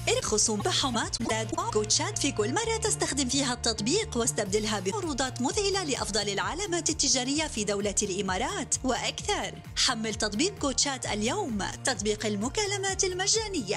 ارخصوا بحومات وكوتشات في كل مرة تستخدم فيها التطبيق، واستبدلها بعروضات مذهلة لأفضل العلامات التجارية في دولة الإمارات وأكثر. حمل تطبيق كوتشات اليوم، تطبيق المكالمات المجانية.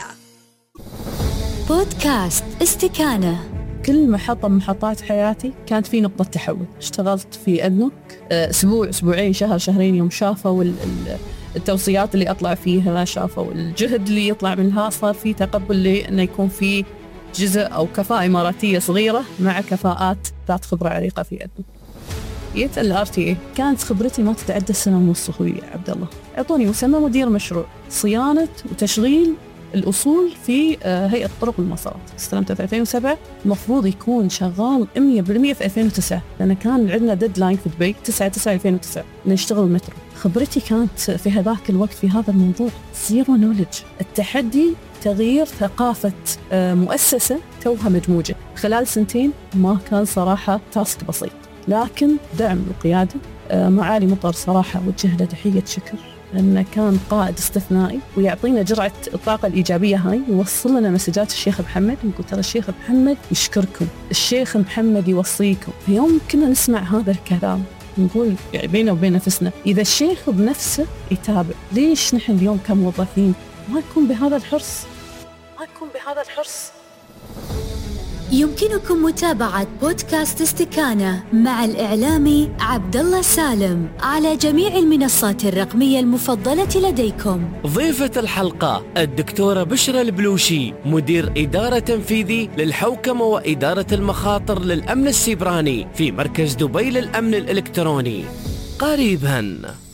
بودكاست استكانة. كل محطة من محطات حياتي كانت في نقطة تحول. اشتغلت في أدنوك أسبوع أسبوعين شهر شهرين، يوم شافوا التوصيات اللي أطلع فيها، شافوا الجهد اللي يطلع منها، صار في تقبل لي أنه يكون في جزء أو كفاءة إماراتية صغيرة مع كفاءات ذات خبرة عريقة في أدنوك. جيت الRTA، كانت خبرتي ما تتعدى سنة ونص. أخوي عبد الله أعطوني مسمى مدير مشروع صيانة وتشغيل الأصول في هيئة الطرق والمسارات. استلمته في 2007، المفروض يكون شغال 100% في 2009، لأن كان عندنا ديدلاين في دبي 9/9/2009 نشتغل المترو. خبرتي كانت في هذاك الوقت في هذا الموضوع زيرو نولج. التحدي تغيير ثقافة مؤسسة توها مدموجة خلال سنتين ما كان صراحة تاسك بسيط، لكن دعم القيادة معالي مطر صراحة وجه له تحية شكر، لأنه كان قائد استثنائي ويعطينا جرعة الطاقة الإيجابية هاي، يوصل لنا مسجات الشيخ محمد، يقول ترى الشيخ محمد يشكركم، الشيخ محمد يوصيكم. في يوم كنا نسمع هذا الكلام نقول يعني بيننا وبين نفسنا، إذا الشيخ بنفسه يتابع، ليش نحن اليوم كموظفين ما نكون بهذا الحرص؟ يمكنكم متابعة بودكاست استكانة مع الإعلامي عبد الله سالم على جميع المنصات الرقمية المفضلة لديكم. ضيفة الحلقة الدكتورة بشرى البلوشي، مدير إدارة تنفيذي للحوكمة وإدارة المخاطر للأمن السيبراني في مركز دبي للأمن الإلكتروني. قريباً.